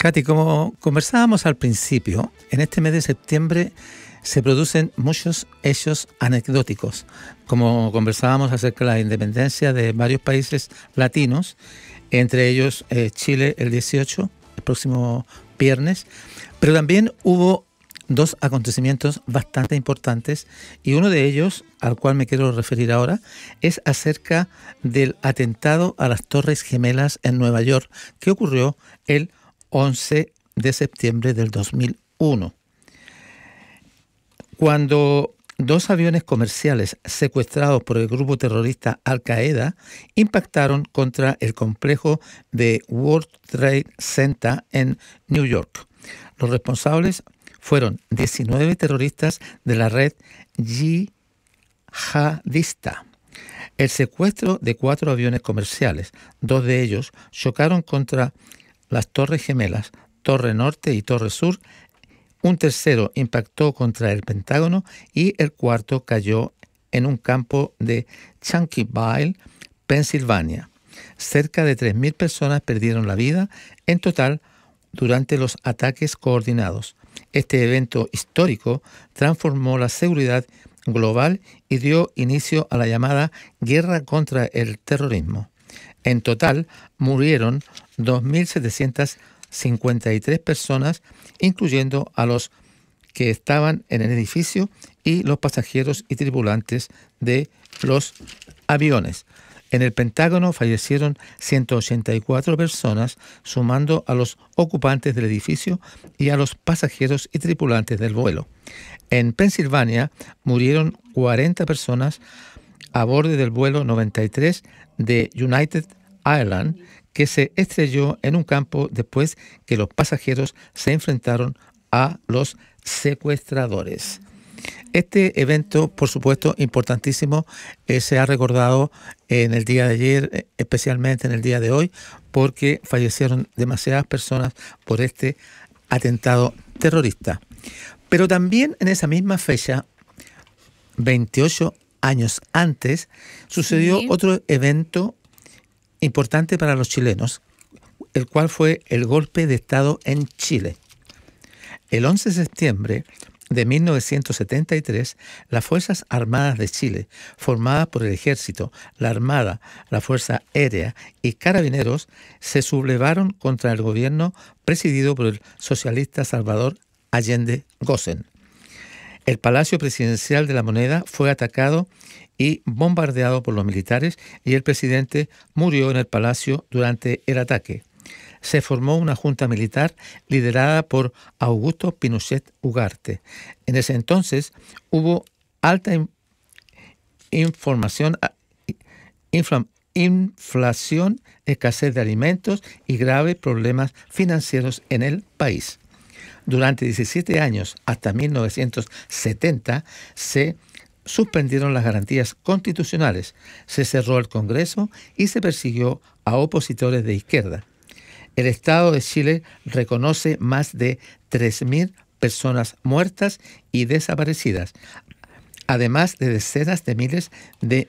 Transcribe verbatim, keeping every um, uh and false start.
Katy, como conversábamos al principio, en este mes de septiembre se producen muchos hechos anecdóticos, como conversábamos acerca de la independencia de varios países latinos, entre ellos eh, Chile el dieciocho, el próximo viernes, pero también hubo dos acontecimientos bastante importantes y uno de ellos, al cual me quiero referir ahora, es acerca del atentado a las Torres Gemelas en Nueva York, que ocurrió el once de septiembre del dos mil uno. Cuando dos aviones comerciales secuestrados por el grupo terrorista Al-Qaeda impactaron contra el complejo de World Trade Center en New York. Los responsables fueron diecinueve terroristas de la red yihadista. El secuestro de cuatro aviones comerciales, dos de ellos chocaron contra las Torres Gemelas, Torre Norte y Torre Sur. Un tercero impactó contra el Pentágono y el cuarto cayó en un campo de Chunkyville, Pensilvania. Cerca de tres mil personas perdieron la vida en total durante los ataques coordinados. Este evento histórico transformó la seguridad global y dio inicio a la llamada guerra contra el terrorismo. En total murieron dos mil setecientas cincuenta y tres personas, incluyendo a los que estaban en el edificio y los pasajeros y tripulantes de los aviones. En el Pentágono fallecieron ciento ochenta y cuatro personas, sumando a los ocupantes del edificio y a los pasajeros y tripulantes del vuelo. En Pensilvania murieron cuarenta personas a bordo del vuelo noventa y tres de United Airlines, que se estrelló en un campo después que los pasajeros se enfrentaron a los secuestradores. Este evento, por supuesto, importantísimo, eh, se ha recordado en el día de ayer, especialmente en el día de hoy, porque fallecieron demasiadas personas por este atentado terrorista. Pero también en esa misma fecha, veintiocho años antes, sucedió sí. otro evento importante para los chilenos, el cual fue el golpe de Estado en Chile. El once de septiembre de mil novecientos setenta y tres, las Fuerzas Armadas de Chile, formadas por el Ejército, la Armada, la Fuerza Aérea y Carabineros, se sublevaron contra el gobierno presidido por el socialista Salvador Allende Gossen. El Palacio Presidencial de la Moneda fue atacado y bombardeado por los militares y el presidente murió en el palacio durante el ataque. Se formó una junta militar liderada por Augusto Pinochet Ugarte. En ese entonces hubo alta in- información, infla- inflación, escasez de alimentos y graves problemas financieros en el país. Durante diecisiete años, hasta mil novecientos setenta, se suspendieron las garantías constitucionales, se cerró el Congreso y se persiguió a opositores de izquierda. El Estado de Chile reconoce más de tres mil personas muertas y desaparecidas, además de decenas de miles de